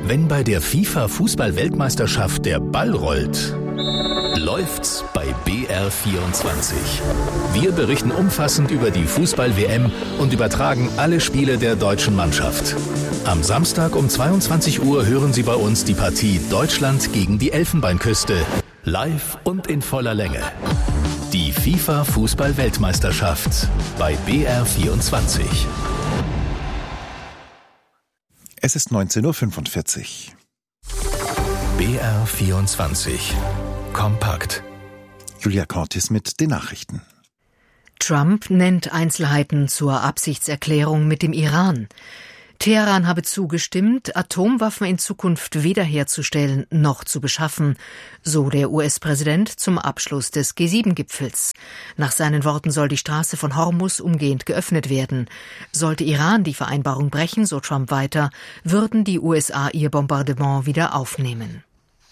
Wenn bei der FIFA-Fußball-Weltmeisterschaft der Ball rollt, läuft's bei BR24. Wir berichten umfassend über die Fußball-WM und übertragen alle Spiele der deutschen Mannschaft. Am Samstag um 22 Uhr hören Sie bei uns die Partie Deutschland gegen die Elfenbeinküste. Live und in voller Länge. Die FIFA-Fußball-Weltmeisterschaft bei BR24. Es ist 19.45 Uhr. BR24. Kompakt. Julia Cortis mit den Nachrichten. Trump nennt Einzelheiten zur Absichtserklärung mit dem Iran. Teheran habe zugestimmt, Atomwaffen in Zukunft weder herzustellen noch zu beschaffen, so der US-Präsident zum Abschluss des G7-Gipfels. Nach seinen Worten soll die Straße von Hormuz umgehend geöffnet werden. Sollte Iran die Vereinbarung brechen, so Trump weiter, würden die USA ihr Bombardement wieder aufnehmen.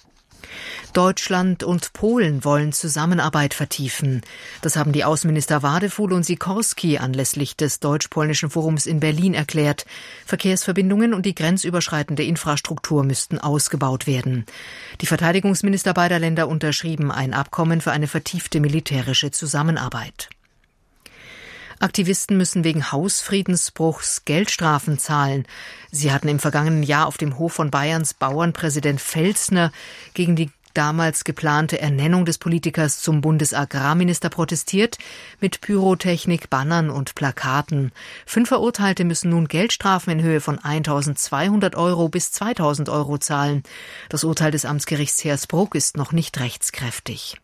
Deutschland und Polen wollen Zusammenarbeit vertiefen. Das haben die Außenminister Wadefuhl und Sikorski anlässlich des Deutsch-Polnischen Forums in Berlin erklärt. Verkehrsverbindungen und die grenzüberschreitende Infrastruktur müssten ausgebaut werden. Die Verteidigungsminister beider Länder unterschrieben ein Abkommen für eine vertiefte militärische Zusammenarbeit. Aktivisten müssen wegen Hausfriedensbruchs Geldstrafen zahlen. Sie hatten im vergangenen Jahr auf dem Hof von Bayerns Bauernpräsident Pfälzner gegen die damals geplante Ernennung des Politikers zum Bundesagrarminister protestiert, mit Pyrotechnik, Bannern und Plakaten. 5 Verurteilte müssen nun Geldstrafen in Höhe von 1.200 € bis 2.000 € zahlen. Das Urteil des Amtsgerichts Hersbruck ist noch nicht rechtskräftig.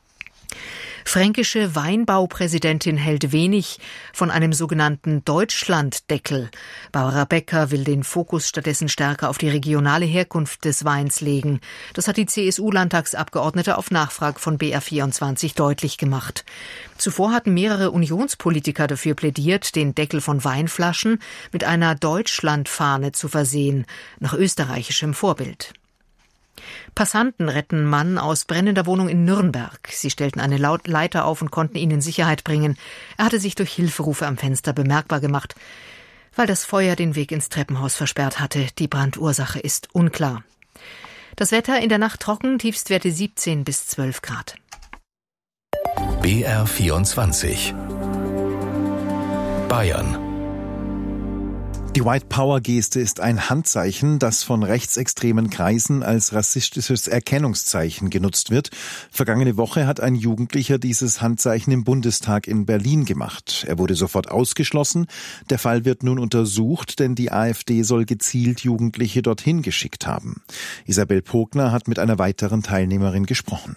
Fränkische Weinbaupräsidentin hält wenig von einem sogenannten Deutschlanddeckel. Barbara Becker will den Fokus stattdessen stärker auf die regionale Herkunft des Weins legen. Das hat die CSU-Landtagsabgeordnete auf Nachfrage von BR24 deutlich gemacht. Zuvor hatten mehrere Unionspolitiker dafür plädiert, den Deckel von Weinflaschen mit einer Deutschlandfahne zu versehen, nach österreichischem Vorbild. Passanten retten Mann aus brennender Wohnung in Nürnberg. Sie stellten eine Leiter auf und konnten ihn in Sicherheit bringen. Er hatte sich durch Hilferufe am Fenster bemerkbar gemacht, weil das Feuer den Weg ins Treppenhaus versperrt hatte. Die Brandursache ist unklar. Das Wetter in der Nacht trocken, Tiefstwerte 17 bis 12 Grad. BR24. Bayern. Die White Power Geste ist ein Handzeichen, das von rechtsextremen Kreisen als rassistisches Erkennungszeichen genutzt wird. Vergangene Woche hat ein Jugendlicher dieses Handzeichen im Bundestag in Berlin gemacht. Er wurde sofort ausgeschlossen. Der Fall wird nun untersucht, denn die AfD soll gezielt Jugendliche dorthin geschickt haben. Isabel Pogner hat mit einer weiteren Teilnehmerin gesprochen.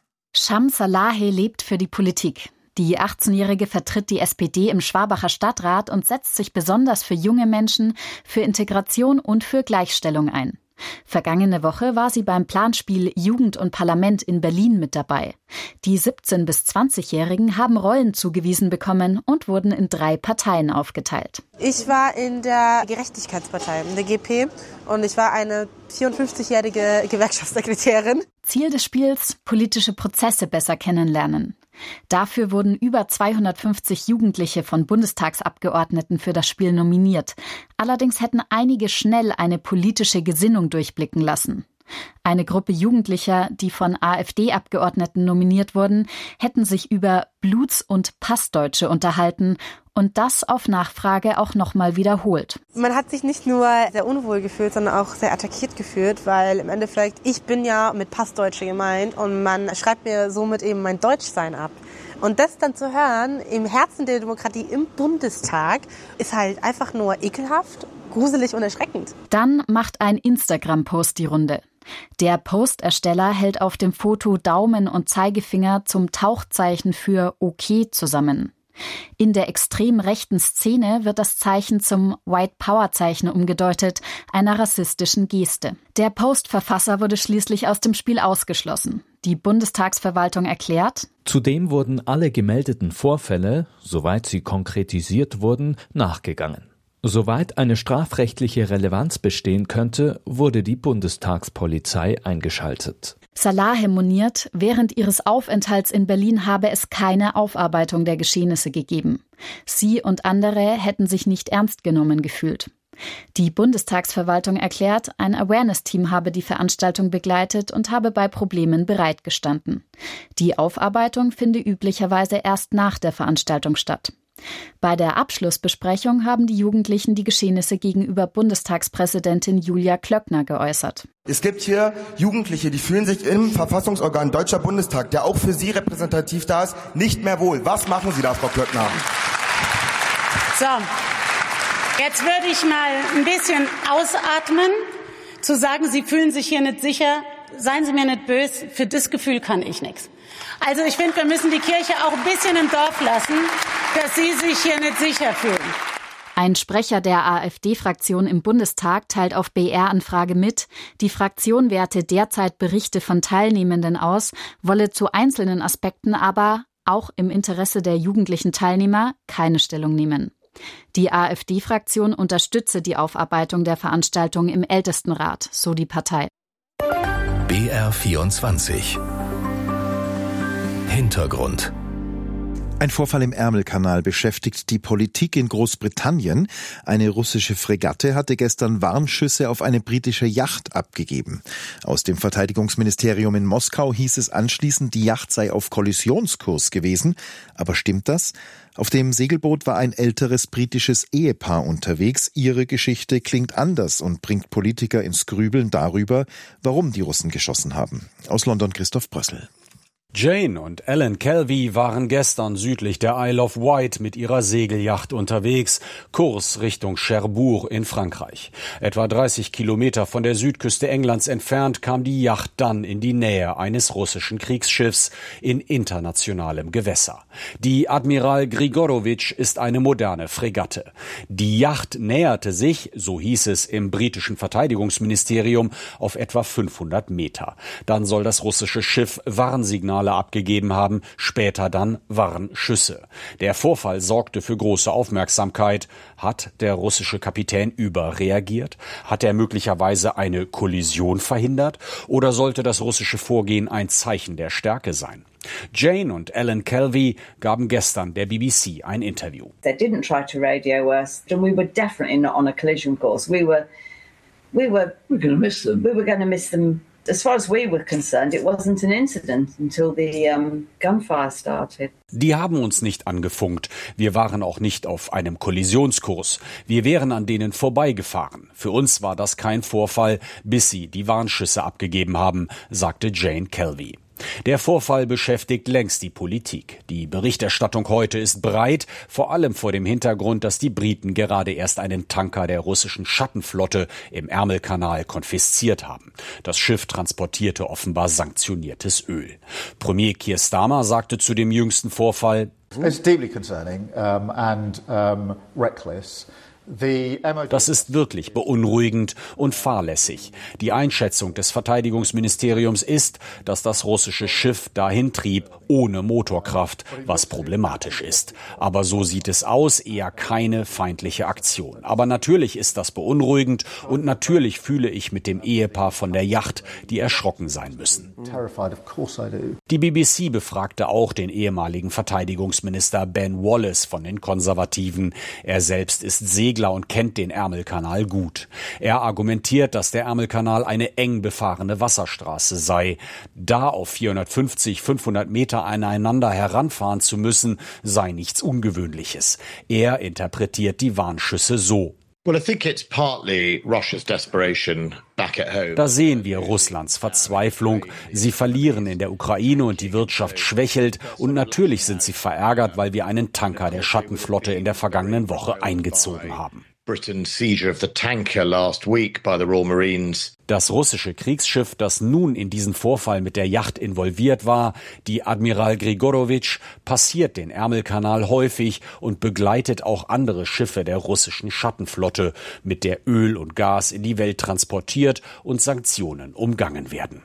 Shams Salahe lebt für die Politik. Die 18-Jährige vertritt die SPD im Schwabacher Stadtrat und setzt sich besonders für junge Menschen, für Integration und für Gleichstellung ein. Vergangene Woche war sie beim Planspiel Jugend und Parlament in Berlin mit dabei. Die 17- bis 20-Jährigen haben Rollen zugewiesen bekommen und wurden in 3 Parteien aufgeteilt. Ich war in der Gerechtigkeitspartei, in der GP, und ich war eine 54-jährige Gewerkschaftssekretärin. Ziel des Spiels: politische Prozesse besser kennenlernen. Dafür wurden über 250 Jugendliche von Bundestagsabgeordneten für das Spiel nominiert. Allerdings hätten einige schnell eine politische Gesinnung durchblicken lassen. Eine Gruppe Jugendlicher, die von AfD-Abgeordneten nominiert wurden, hätten sich über Bluts- und Passdeutsche unterhalten und das auf Nachfrage auch nochmal wiederholt. Man hat sich nicht nur sehr unwohl gefühlt, sondern auch sehr attackiert gefühlt, weil im Endeffekt, ich bin ja mit Passdeutsche gemeint und man schreibt mir somit eben mein Deutschsein ab. Und das dann zu hören im Herzen der Demokratie im Bundestag ist halt einfach nur ekelhaft, gruselig und erschreckend. Dann macht ein Instagram-Post die Runde. Der Postersteller hält auf dem Foto Daumen und Zeigefinger zum Tauchzeichen für OK zusammen. In der extrem rechten Szene wird das Zeichen zum White Power Zeichen umgedeutet, einer rassistischen Geste. Der Postverfasser wurde schließlich aus dem Spiel ausgeschlossen. Die Bundestagsverwaltung erklärt: Zudem wurden alle gemeldeten Vorfälle, soweit sie konkretisiert wurden, nachgegangen. Soweit eine strafrechtliche Relevanz bestehen könnte, wurde die Bundestagspolizei eingeschaltet. Salahe moniert, während ihres Aufenthalts in Berlin habe es keine Aufarbeitung der Geschehnisse gegeben. Sie und andere hätten sich nicht ernst genommen gefühlt. Die Bundestagsverwaltung erklärt, ein Awareness-Team habe die Veranstaltung begleitet und habe bei Problemen bereitgestanden. Die Aufarbeitung finde üblicherweise erst nach der Veranstaltung statt. Bei der Abschlussbesprechung haben die Jugendlichen die Geschehnisse gegenüber Bundestagspräsidentin Julia Klöckner geäußert. Es gibt hier Jugendliche, die fühlen sich im Verfassungsorgan Deutscher Bundestag, der auch für sie repräsentativ da ist, nicht mehr wohl. Was machen Sie da, Frau Klöckner? So. Jetzt würde ich mal ein bisschen ausatmen, zu sagen, Sie fühlen sich hier nicht sicher. Seien Sie mir nicht böse, für das Gefühl kann ich nichts. Also ich finde, wir müssen die Kirche auch ein bisschen im Dorf lassen, dass Sie sich hier nicht sicher fühlen. Ein Sprecher der AfD-Fraktion im Bundestag teilt auf BR-Anfrage mit, die Fraktion werte derzeit Berichte von Teilnehmenden aus, wolle zu einzelnen Aspekten aber, auch im Interesse der jugendlichen Teilnehmer, keine Stellung nehmen. Die AfD-Fraktion unterstütze die Aufarbeitung der Veranstaltung im Ältestenrat, so die Partei. BR24 Hintergrund. Ein Vorfall im Ärmelkanal beschäftigt die Politik in Großbritannien. Eine russische Fregatte hatte gestern Warnschüsse auf eine britische Yacht abgegeben. Aus dem Verteidigungsministerium in Moskau hieß es anschließend, die Yacht sei auf Kollisionskurs gewesen. Aber stimmt das? Auf dem Segelboot war ein älteres britisches Ehepaar unterwegs. Ihre Geschichte klingt anders und bringt Politiker ins Grübeln darüber, warum die Russen geschossen haben. Aus London Christoph Brössel. Jane und Alan Kelvey waren gestern südlich der Isle of Wight mit ihrer Segelyacht unterwegs, Kurs Richtung Cherbourg in Frankreich. Etwa 30 Kilometer von der Südküste Englands entfernt kam die Yacht dann in die Nähe eines russischen Kriegsschiffs in internationalem Gewässer. Die Admiral Grigorowitsch ist eine moderne Fregatte. Die Yacht näherte sich, so hieß es im britischen Verteidigungsministerium, auf etwa 500 Meter. Dann soll das russische Schiff Warnsignale abgegeben haben, später dann Warnschüsse. Der Vorfall sorgte für große Aufmerksamkeit. Hat der russische Kapitän überreagiert? Hat er möglicherweise eine Kollision verhindert? Oder sollte das russische Vorgehen ein Zeichen der Stärke sein? Jane und Alan Kelvey gaben gestern der BBC ein Interview. They didn't try to radio us, and we were definitely not on a collision course. We were going to miss them. We were going to miss them. As far as we were concerned, it wasn't an incident until the gunfire started. Die haben uns nicht angefunkt. Wir waren auch nicht auf einem Kollisionskurs. Wir wären an denen vorbeigefahren. Für uns war das kein Vorfall, bis sie die Warnschüsse abgegeben haben, sagte Jane Kelvey. Der Vorfall beschäftigt längst die Politik. Die Berichterstattung heute ist breit, vor allem vor dem Hintergrund, dass die Briten gerade erst einen Tanker der russischen Schattenflotte im Ärmelkanal konfisziert haben. Das Schiff transportierte offenbar sanktioniertes Öl. Premier Keir Starmer sagte zu dem jüngsten Vorfall: It's deeply concerning and reckless. Das ist wirklich beunruhigend und fahrlässig. Die Einschätzung des Verteidigungsministeriums ist, dass das russische Schiff dahin trieb, ohne Motorkraft, was problematisch ist. Aber so sieht es aus, eher keine feindliche Aktion. Aber natürlich ist das beunruhigend und natürlich fühle ich mit dem Ehepaar von der Yacht, die erschrocken sein müssen. Die BBC befragte auch den ehemaligen Verteidigungsminister Ben Wallace von den Konservativen. Er selbst ist Segler und kennt den Ärmelkanal gut. Er argumentiert, dass der Ärmelkanal eine eng befahrene Wasserstraße sei. Da auf 450, 500 Meter aneinander heranfahren zu müssen, sei nichts Ungewöhnliches. Er interpretiert die Warnschüsse so: Well, I think it's partly Russia's desperation back at home. Da sehen wir Russlands Verzweiflung. Sie verlieren in der Ukraine und die Wirtschaft schwächelt. Und natürlich sind sie verärgert, weil wir einen Tanker der Schattenflotte in der vergangenen Woche eingezogen haben. Britain's seizure of the tanker last week by the Royal Marines. Das russische Kriegsschiff, das nun in diesen Vorfall mit der Yacht involviert war, die Admiral Grigorowitsch, passiert den Ärmelkanal häufig und begleitet auch andere Schiffe der russischen Schattenflotte, mit der Öl und Gas in die Welt transportiert und Sanktionen umgangen werden.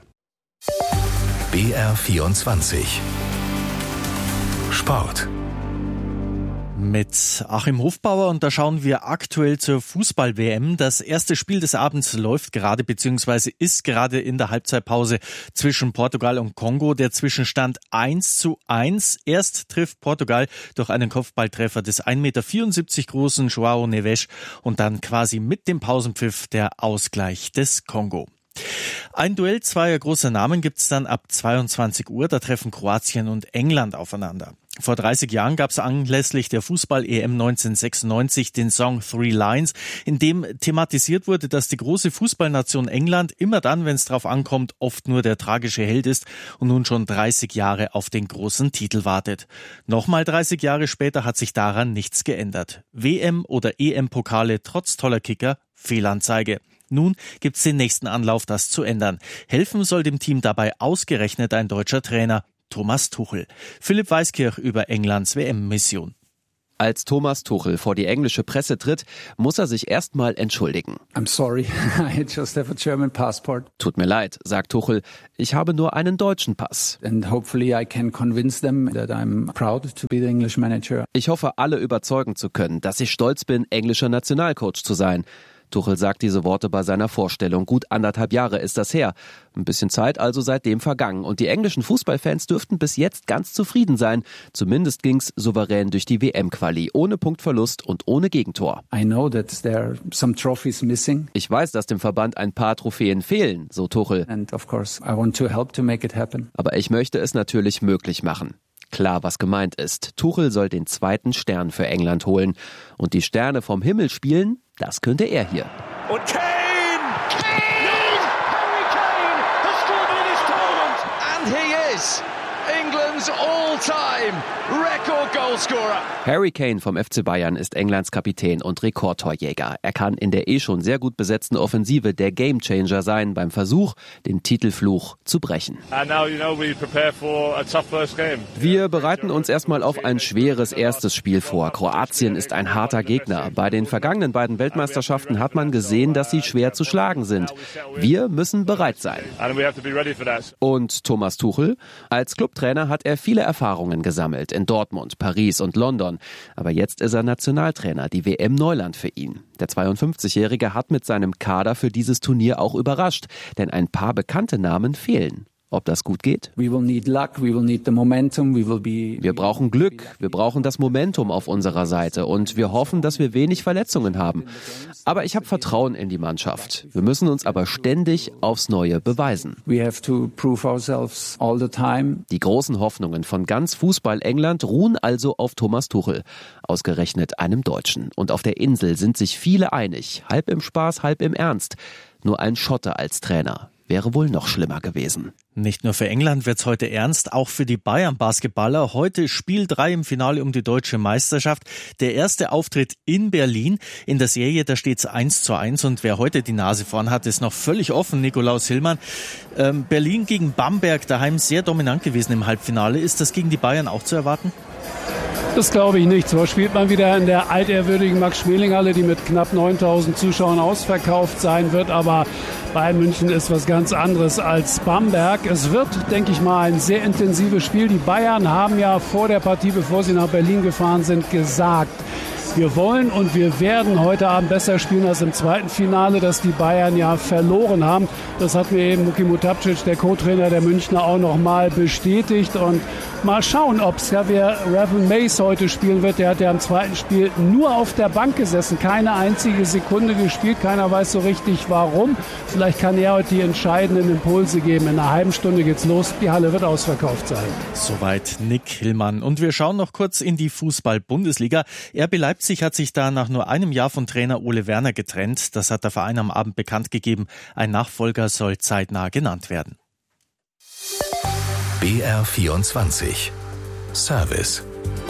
BR24 Sport. Mit Achim Hofbauer, und da schauen wir aktuell zur Fußball-WM. Das erste Spiel des Abends läuft gerade bzw. ist gerade in der Halbzeitpause zwischen Portugal und Kongo. Der Zwischenstand 1:1. Erst trifft Portugal durch einen Kopfballtreffer des 1,74 Meter großen João Neves und dann quasi mit dem Pausenpfiff der Ausgleich des Kongo. Ein Duell zweier großer Namen gibt's dann ab 22 Uhr. Da treffen Kroatien und England aufeinander. Vor 30 Jahren gab es anlässlich der Fußball-EM 1996 den Song Three Lions, in dem thematisiert wurde, dass die große Fußballnation England immer dann, wenn es drauf ankommt, oft nur der tragische Held ist und nun schon 30 Jahre auf den großen Titel wartet. Nochmal 30 Jahre später hat sich daran nichts geändert. WM- oder EM-Pokale trotz toller Kicker, Fehlanzeige. Nun gibt's den nächsten Anlauf, das zu ändern. Helfen soll dem Team dabei ausgerechnet ein deutscher Trainer, Thomas Tuchel. Philipp Weiskirch über Englands WM-Mission. Als Thomas Tuchel vor die englische Presse tritt, muss er sich erstmal entschuldigen. I'm sorry, I just have a German passport. Tut mir leid, sagt Tuchel, ich habe nur einen deutschen Pass. And hopefully I can convince them that I'm proud to be the English manager. Ich hoffe, alle überzeugen zu können, dass ich stolz bin, englischer Nationalcoach zu sein. Tuchel sagt diese Worte bei seiner Vorstellung. Gut 1,5 Jahre ist das her. Ein bisschen Zeit also seitdem vergangen. Und die englischen Fußballfans dürften bis jetzt ganz zufrieden sein. Zumindest ging's souverän durch die WM-Quali. Ohne Punktverlust und ohne Gegentor. I know that there are some trophies missing. Ich weiß, dass dem Verband ein paar Trophäen fehlen, so Tuchel. And of course, I want to help to make it happen. Aber ich möchte es natürlich möglich machen. Klar, was gemeint ist. Tuchel soll den 2. Stern für England holen. Und die Sterne vom Himmel spielen, das könnte er hier. Und Kane! Harry Kane has scored in this tournament! And he is England's all-time record goalscorer. Harry Kane vom FC Bayern ist Englands Kapitän und Rekordtorjäger. Er kann in der schon sehr gut besetzten Offensive der Gamechanger sein beim Versuch, den Titelfluch zu brechen. Wir bereiten uns erstmal auf ein schweres erstes Spiel vor. Kroatien ist ein harter Gegner. Bei den vergangenen beiden Weltmeisterschaften hat man gesehen, dass sie schwer zu schlagen sind. Wir müssen bereit sein. Und Thomas Tuchel? Als Clubtrainer hat er viele Erfahrungen gesammelt in Dortmund, Paris und London. Aber jetzt ist er Nationaltrainer, die WM Neuland für ihn. Der 52-Jährige hat mit seinem Kader für dieses Turnier auch überrascht, denn ein paar bekannte Namen fehlen. Ob das gut geht? Wir brauchen Glück, wir brauchen das Momentum auf unserer Seite und wir hoffen, dass wir wenig Verletzungen haben. Aber ich habe Vertrauen in die Mannschaft. Wir müssen uns aber ständig aufs Neue beweisen. We have to prove ourselves all the time. Die großen Hoffnungen von ganz Fußball England ruhen also auf Thomas Tuchel, ausgerechnet einem Deutschen. Und auf der Insel sind sich viele einig, halb im Spaß, halb im Ernst. Nur ein Schotte als Trainer wäre wohl noch schlimmer gewesen. Nicht nur für England wird's heute ernst, auch für die Bayern-Basketballer. Heute Spiel 3 im Finale um die deutsche Meisterschaft. Der erste Auftritt in Berlin. In der Serie, da steht's 1:1 und wer heute die Nase vorn hat, ist noch völlig offen, Nikolaus Hillmann. Berlin gegen Bamberg, daheim sehr dominant gewesen im Halbfinale. Ist das gegen die Bayern auch zu erwarten? Das glaube ich nicht. Zwar spielt man wieder in der altehrwürdigen Max-Schmeling-Halle, die mit knapp 9.000 Zuschauern ausverkauft sein wird, aber Bayern München ist was ganz anderes als Bamberg. Es wird, denke ich mal, ein sehr intensives Spiel. Die Bayern haben ja vor der Partie, bevor sie nach Berlin gefahren sind, gesagt, wir wollen und wir werden heute Abend besser spielen als im zweiten Finale, das die Bayern ja verloren haben. Das hat mir eben Muki Mutapcic, der Co-Trainer der Münchner, auch noch mal bestätigt. Und mal schauen, ob Xavier Revan Mace heute spielen wird. Der hat ja im zweiten Spiel nur auf der Bank gesessen, keine einzige Sekunde gespielt. Keiner weiß so richtig, warum. Vielleicht kann er heute die entscheidenden Impulse geben. In einer halben Stunde geht's los. Die Halle wird ausverkauft sein. Soweit Nick Hillmann. Und wir schauen noch kurz in die Fußball-Bundesliga. RB Leipzig hat sich da nach nur einem Jahr von Trainer Ole Werner getrennt. Das hat der Verein am Abend bekannt gegeben. Ein Nachfolger soll zeitnah genannt werden. BR24 Service.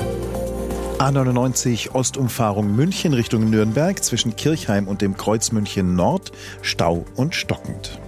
A99 Ostumfahrung München Richtung Nürnberg zwischen Kirchheim und dem Kreuz München Nord, Stau und stockend.